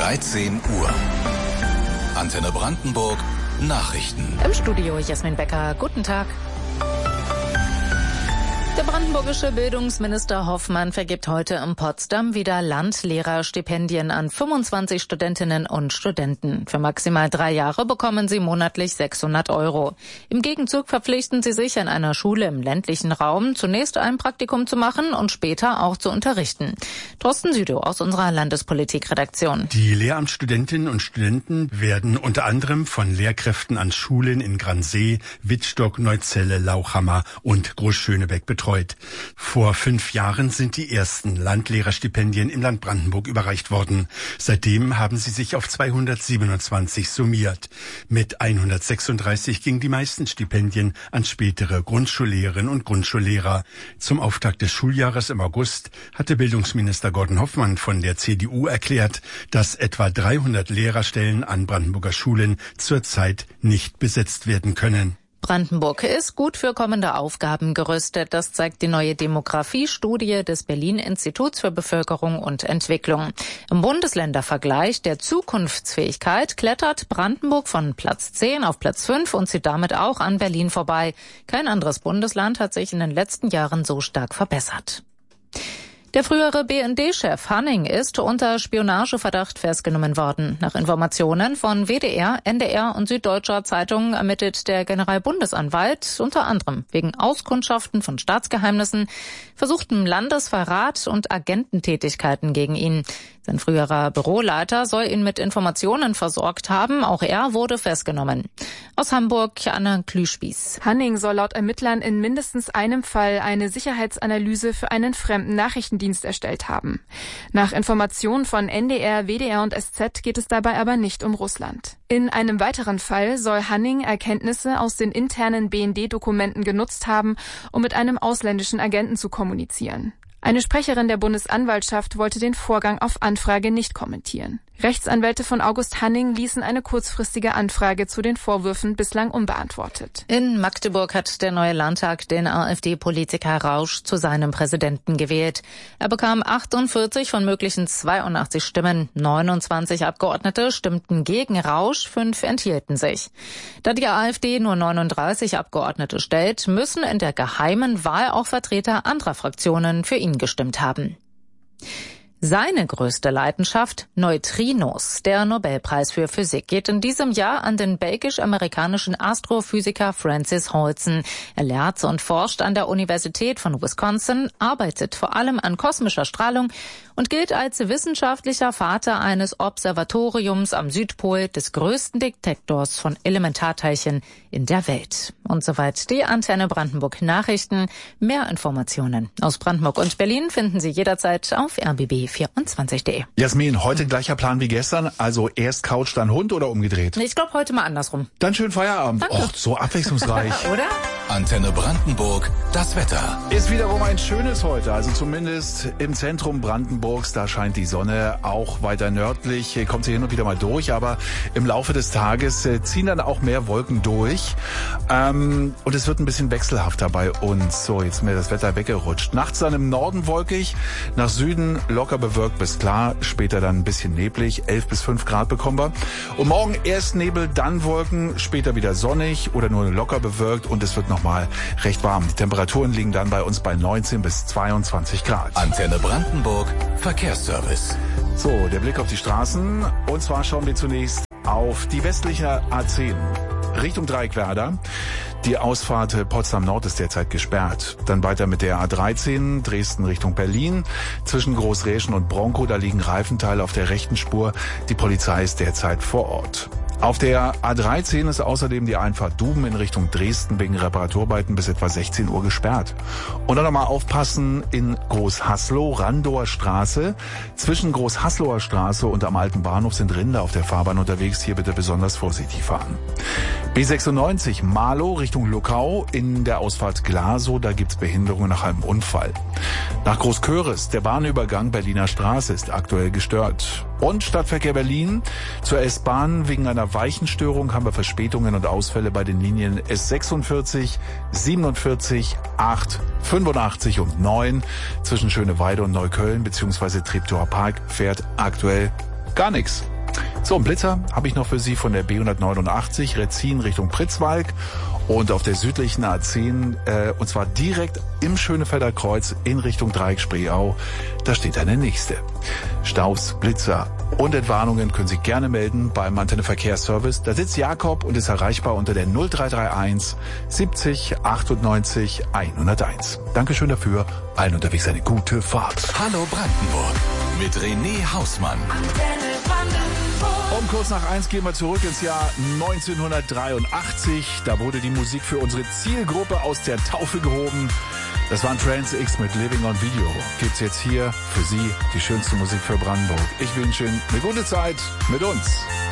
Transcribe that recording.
13 Uhr. Antenne Brandenburg, Nachrichten. Im Studio Jasmin Becker. Guten Tag. Der brandenburgische Bildungsminister Hoffmann vergibt heute in Potsdam wieder Landlehrerstipendien an 25 Studentinnen und Studenten. Für maximal 3 Jahre bekommen sie monatlich 600 €. Im Gegenzug verpflichten sie sich, an einer Schule im ländlichen Raum zunächst ein Praktikum zu machen und später auch zu unterrichten. Thorsten Südow aus unserer Landespolitikredaktion. Die Lehramtsstudentinnen und Studenten werden unter anderem von Lehrkräften an Schulen in Gransee, Wittstock, Neuzelle, Lauchhammer und Großschönebeck betreut. Vor 5 Jahren sind die ersten Landlehrerstipendien im Land Brandenburg überreicht worden. Seitdem haben sie sich auf 227 summiert. Mit 136 gingen die meisten Stipendien an spätere Grundschullehrerinnen und Grundschullehrer. Zum Auftakt des Schuljahres im August hatte Bildungsminister Gordon Hoffmann von der CDU erklärt, dass etwa 300 Lehrerstellen an Brandenburger Schulen zurzeit nicht besetzt werden können. Brandenburg ist gut für kommende Aufgaben gerüstet. Das zeigt die neue Demografiestudie des Berlin-Instituts für Bevölkerung und Entwicklung. Im Bundesländervergleich der Zukunftsfähigkeit klettert Brandenburg von Platz 10 auf Platz 5 und zieht damit auch an Berlin vorbei. Kein anderes Bundesland hat sich in den letzten Jahren so stark verbessert. Der frühere BND-Chef Hanning ist unter Spionageverdacht festgenommen worden. Nach Informationen von WDR, NDR und Süddeutscher Zeitung ermittelt der Generalbundesanwalt unter anderem wegen Auskundschaften von Staatsgeheimnissen, versuchtem Landesverrat und Agententätigkeiten gegen ihn. Sein früherer Büroleiter soll ihn mit Informationen versorgt haben. Auch er wurde festgenommen. Aus Hamburg, Anna Klüspieß. Hanning soll laut Ermittlern in mindestens einem Fall eine Sicherheitsanalyse für einen fremden Nachrichtendienst erstellt haben. Nach Informationen von NDR, WDR und SZ geht es dabei aber nicht um Russland. In einem weiteren Fall soll Hanning Erkenntnisse aus den internen BND-Dokumenten genutzt haben, um mit einem ausländischen Agenten zu kommunizieren. Eine Sprecherin der Bundesanwaltschaft wollte den Vorgang auf Anfrage nicht kommentieren. Rechtsanwälte von August Hanning ließen eine kurzfristige Anfrage zu den Vorwürfen bislang unbeantwortet. In Magdeburg hat der neue Landtag den AfD-Politiker Rausch zu seinem Präsidenten gewählt. Er bekam 48 von möglichen 82 Stimmen. 29 Abgeordnete stimmten gegen Rausch, 5 enthielten sich. Da die AfD nur 39 Abgeordnete stellt, müssen in der geheimen Wahl auch Vertreter anderer Fraktionen für ihn gestimmt haben. Seine größte Leidenschaft, Neutrinos. Der Nobelpreis für Physik geht in diesem Jahr an den belgisch-amerikanischen Astrophysiker Francis Holson. Er lehrt und forscht an der Universität von Wisconsin, arbeitet vor allem an kosmischer Strahlung und gilt als wissenschaftlicher Vater eines Observatoriums am Südpol, des größten Detektors von Elementarteilchen in der Welt. Und soweit die Antenne Brandenburg Nachrichten. Mehr Informationen aus Brandenburg und Berlin finden Sie jederzeit auf rbb24.de. Jasmin, heute gleicher Plan wie gestern, also erst Couch, dann Hund oder umgedreht? Ich glaube heute mal andersrum. Dann schönen Feierabend. Danke. Och, so abwechslungsreich. Oder? Antenne Brandenburg, das Wetter. Ist wiederum ein schönes heute, also zumindest im Zentrum Brandenburgs, da scheint die Sonne, auch weiter nördlich kommt sie hin und wieder mal durch, aber im Laufe des Tages ziehen dann auch mehr Wolken durch und es wird ein bisschen wechselhafter bei uns. So, jetzt ist mir das Wetter weggerutscht. Nachts dann im Norden wolkig, nach Süden locker bewölkt bis klar, später dann ein bisschen neblig, 11 bis 5 Grad bekommen wir. Und morgen erst Nebel, dann Wolken, später wieder sonnig oder nur locker bewölkt und es wird nochmal recht warm. Die Temperaturen liegen dann bei uns bei 19 bis 22 Grad. Antenne Brandenburg, Verkehrsservice. So, der Blick auf die Straßen. Und zwar schauen wir zunächst auf die westliche A10 Richtung Dreieckwerder. Die Ausfahrt Potsdam Nord ist derzeit gesperrt. Dann weiter mit der A13 Dresden Richtung Berlin. Zwischen Großräschen und Bronkow, da liegen Reifenteile auf der rechten Spur. Die Polizei ist derzeit vor Ort. Auf der A13 ist außerdem die Einfahrt Duben in Richtung Dresden wegen Reparaturarbeiten bis etwa 16 Uhr gesperrt. Und dann nochmal aufpassen in Großhaslow, Randower Straße. Zwischen Großhaslower Straße und am alten Bahnhof sind Rinder auf der Fahrbahn unterwegs. Hier bitte besonders vorsichtig fahren. B96 Marlow Richtung Luckau in der Ausfahrt Glasow. Da gibt's Behinderungen nach einem Unfall. Nach Großköris, der Bahnübergang Berliner Straße ist aktuell gestört. Und Stadtverkehr Berlin zur S-Bahn wegen einer Weichenstörung haben wir Verspätungen und Ausfälle bei den Linien S46, 47, 8, 85 und 9. Zwischen Schöneweide und Neukölln bzw. Treptower Park fährt aktuell gar nichts. So, einen Blitzer habe ich noch für Sie von der B189 Retzin Richtung Pritzwalk und auf der südlichen A10, und zwar direkt im Schönefelder Kreuz in Richtung Dreieck-Spreeau. Da steht eine nächste. Staus, Blitzer und Entwarnungen können Sie gerne melden beim Antenne Verkehrsservice. Da sitzt Jakob und ist erreichbar unter der 0331 70 98 101. Dankeschön dafür. Allen unterwegs eine gute Fahrt. Hallo Brandenburg mit René Hausmann. Um kurz nach 1 gehen wir zurück ins Jahr 1983. Da wurde die Musik für unsere Zielgruppe aus der Taufe gehoben. Das waren Trans X mit Living on Video. Gibt's jetzt hier für Sie die schönste Musik für Brandenburg. Ich wünsche Ihnen eine gute Zeit mit uns.